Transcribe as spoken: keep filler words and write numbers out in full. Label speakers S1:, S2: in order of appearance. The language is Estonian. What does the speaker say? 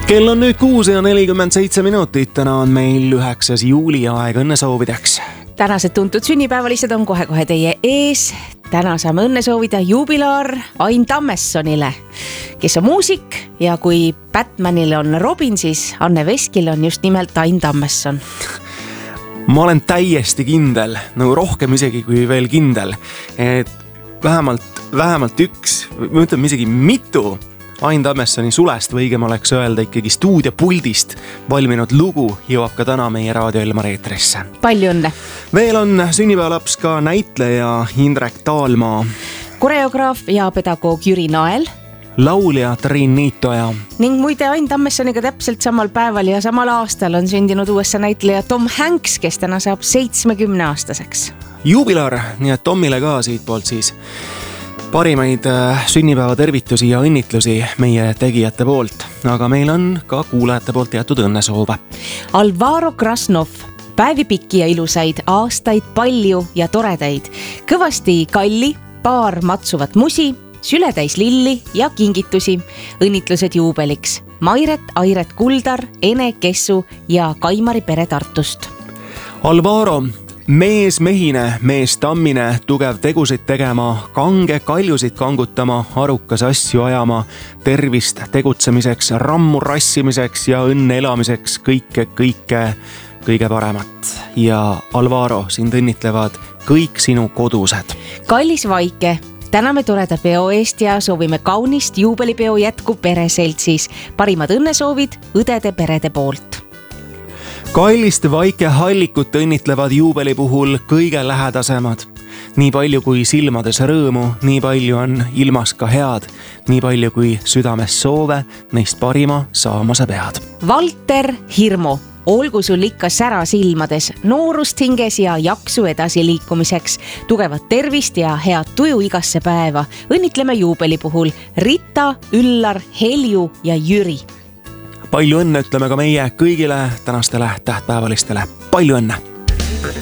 S1: Kell on nüüd kuus ja nelikümmend seitse minutit. Täna on meil üheksas juuli ja aeg õnnesoovideks.
S2: Tänased tuntud sünnipäevalised on kohe-kohe teie ees. Täna saame õnne soovida juubilaar Ain Tammessonile, kes on muusik, ja kui Batmanil on Robin, siis Anne Veskil on just nimelt Ain Tammesson.
S1: Ma olen täiesti kindel, no rohkem isegi kui veel kindel, et vähemalt, vähemalt üks, ma ütleme isegi mitu Ain Tammessoni sulest, või õigem oleks öelda ikkagi stuudiopuldist valminud lugu jõuab ka täna meie Raadio Elmar eetrisse.
S2: Palju õnne!
S1: Veel on sünnipäevalaps ka näitleja Indrek Taalmaa,
S2: koreograaf ja pedagoog Jüri Nael,
S1: laulja Triin Niitoja
S2: ning muide Ain Tammessoniga täpselt samal päeval ja samal aastal on sündinud U S A näitleja Tom Hanks, kes täna saab seitsmekümne aastaseks.
S1: Juubilaar, nii et Tomile ka siit poolt siis parimaid sünnipäeva tervitusi ja õnnitlusi meie tegijate poolt, aga meil on ka kuulajate poolt jäetud õnnesoove.
S2: Alvaro Krasnov, päevi pikki ja ilusaid, aastaid palju ja toredaid, kõvasti kalli, paar matsuvat musi, sületäis lilli ja kingitusi, õnnitlused juubeliks. Mairet, Airet Kuldar, Ene Kessu ja Kaimari pere Tartust.
S1: Alvaro, mees mehine, mees tammine, tugev tegusid tegema, kange kaljusid kangutama, arukas asju ajama, tervist tegutsemiseks, rammu rassimiseks ja õnne elamiseks, kõike, kõike, kõige paremat. Ja Alvaro, sind õnnitlevad kõik sinu kodused.
S2: Kallis Vaike, täname toreda peo eest ja soovime kaunist juubelipeo jätku pereseltsis. Parimad õnnesoovid õdede perede poolt.
S1: Kallist Vaike Hallikut õnnitlevad juubeli puhul kõige lähedasemad. Nii palju kui silmades rõõmu, nii palju on ilmas ka head, nii palju kui südames soove, neist parima saama sa pead.
S2: Valter Hirmu, olgu sul ikka sära silmades, noorust hinges ja jaksu edasi liikumiseks, tugevat tervist ja head tuju igasse päeva. Õnnitleme juubeli puhul Rita, Üllar, Helju ja Jüri.
S1: Palju õnne ütleme ka meie kõigile tänastele tähtpäevalistele. Palju õnne!